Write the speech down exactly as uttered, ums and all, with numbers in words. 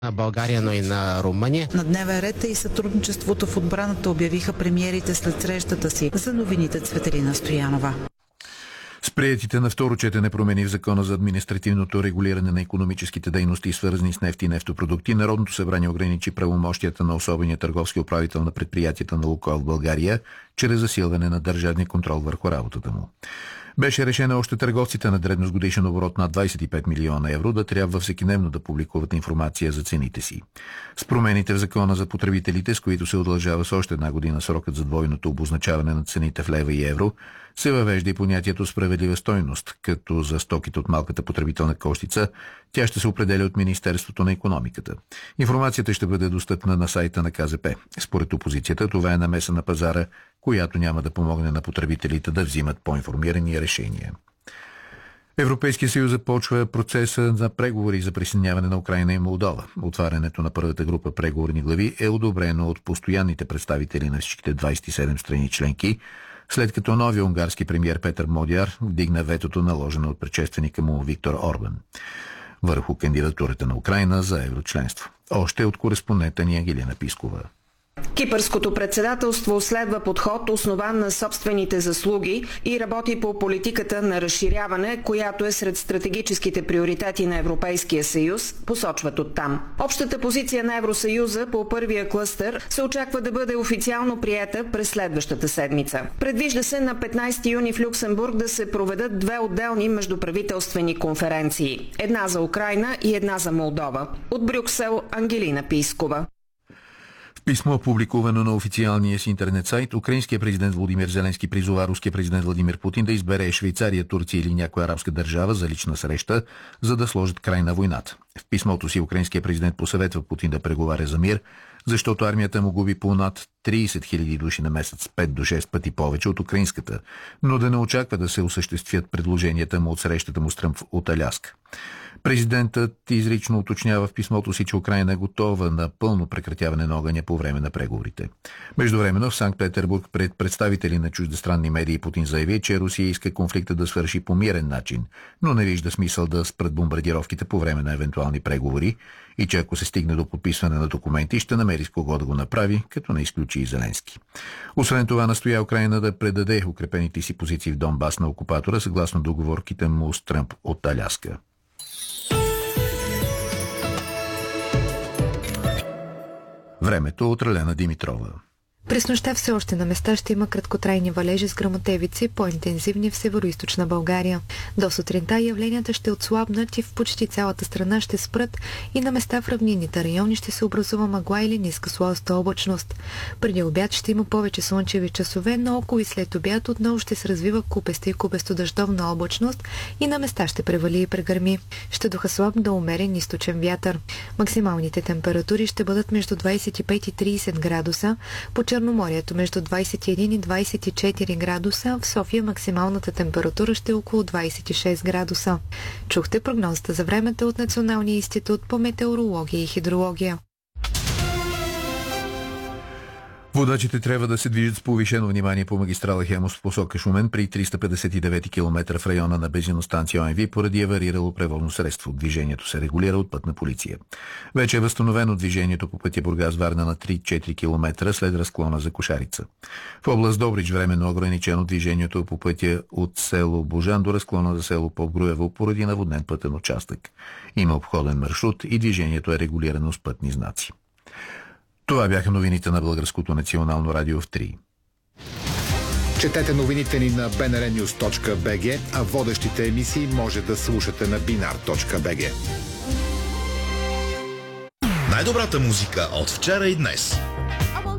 на България, но и на Румъния. На дневен ред е и сътрудничеството в отбраната, обявиха премиерите след срещата си. За новините Цветелина Стоянова. С приетите на второ четене промени в Закона за административното регулиране на икономическите дейности, свързани с нефт и нефтопродукти, Народното събрание ограничи правомощията на особения търговски управител на предприятията на Лукойл в България чрез засилване на държавния контрол върху работата му. Беше решено още търговците на дребно с годишен оборот над двадесет и пет милиона евро да трябва всекидневно да публикуват информация за цените си. С промените в Закона за потребителите, с които се удължава с още една година срокът за двойното обозначаване на цените в лева и евро, се въвежда и понятието справедлива стойност, като за стоките от малката потребителна кошница тя ще се определя от Министерството на икономиката. Информацията ще бъде достъпна на сайта на К З П. Според опозицията, това е намеса на пазара, която няма да помогне на потребителите да взимат по-информирани решения. Европейския съюз започва процеса на преговори за присъединяване на Украйна и Молдова. Отварянето на първата група преговорни глави е одобрено от постоянните представители на всичките двадесет и седем страни членки, след като новия унгарски премиер Петър Модяр вдигна ветото, наложено от предшественика му Виктор Орбан върху кандидатурата на Украйна за еврочленство. Още от кореспондента ни Ангелина Пискова. Кипърското председателство следва подход, основан на собствените заслуги и работи по политиката на разширяване, която е сред стратегическите приоритети на Европейския съюз, посочват оттам. Общата позиция на Евросъюза по първия клъстър се очаква да бъде официално приета през следващата седмица. Предвижда се на петнадесети юни в Люксембург да се проведат две отделни междуправителствени конференции. Една за Украйна и една за Молдова. От Брюксел Ангелина Пискова. В писмо, публикувано на официалния си интернет сайт, украинският президент Володимир Зеленски призова руския президент Владимир Путин да избере Швейцария, Турция или някоя арабска държава за лична среща, за да сложат край на войната. В писмото си украинският президент посъветва Путин да преговаря за мир, защото армията му губи по над тридесет хиляди души на месец, пет до шест пъти повече от украинската, но да не очаква да се осъществят предложенията му от срещата му с Тръмп от Аляска. Президентът изрично уточнява в писмото си, че Украйна е готова на пълно прекратяване на огъня по време на преговорите. Междувременно в Санкт-Петербург пред представители на чуждестранни медии Путин заяви, че Русия иска конфликта да свърши по мирен начин, но не вижда смисъл да спрат бомбардировките по време на евентуални преговори и че ако се стигне до подписване на документи, ще намери с кого да го направи, като не изключи и Зеленски. Освен това, настоя Украйна да предаде укрепените си позиции в Донбас на окупатора, съгласно договорките му с Тръмп от Аляска. Времето от Ралена Димитрова. През нощта все още на места ще има краткотрайни валежи с гръмотевици, по-интензивни в североизточна България. До сутринта явленията ще отслабнат и в почти цялата страна ще спрат и на места в равнинните райони ще се образува мъгла или ниска слоеста облачност. Преди обяд ще има повече слънчеви часове, но около и след обяд отново ще се развива купеста и купесто-дъждовна облачност и на места ще превали и прегърми. Ще духа слаб до умерен източен вятър. Максималните температури ще бъдат между двадесет и пет и тридесет градуса, по Черноморието между двадесет и един и двадесет и четири градуса, в София максималната температура ще е около двадесет и шест градуса. Чухте прогнозата за времето от Националния институт по метеорология и хидрология. Водачите трябва да се движат с повишено внимание по магистрала Хемус в посока Шумен при триста петдесет и девети километра в района на бензиностанция О М В поради аварирало превозно средство. Движението се регулира от пътна полиция. Вече е възстановено движението по пътя Бургас-Варна на три-четири километра след разклона за Кошарица. В област Добрич временно ограничено движението по пътя от село Божан до разклона за село Попгруево поради наводнен пътен участък. Има обходен маршрут и движението е регулирано с пътни знаци. Това бяха новините на Българското национално радио в три. Четете новините ни на би ен ар нюз точка би джи, а водещите емисии може да слушате на бинар точка би джи. Най-добрата музика от вчера и днес.